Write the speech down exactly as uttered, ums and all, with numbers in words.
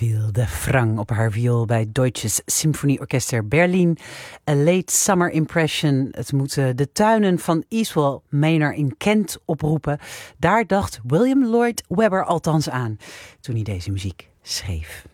Wilde Frang op haar viool bij Deutsches Symphonieorchester Berlin. A Late Summer Impression. Het moet de tuinen van Easwell Manor in Kent oproepen. Daar dacht William Lloyd Webber althans aan toen hij deze muziek schreef.